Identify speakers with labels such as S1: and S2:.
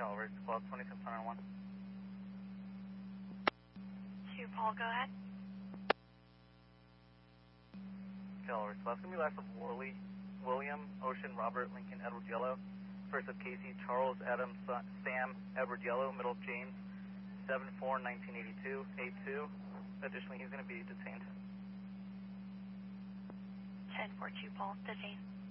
S1: Calvary, Squad 2601.
S2: 2 Paul, go ahead.
S1: Calvary, Squad. It's going to be last of Worley, William, Ocean, Robert, Lincoln, Edward Yellow. First of Casey, Charles, Adam, Sam, Edward Yellow. Middle of James, 7-4-1982, A2. Additionally, he's going to be detained.
S2: 10-4-2 Paul, detained.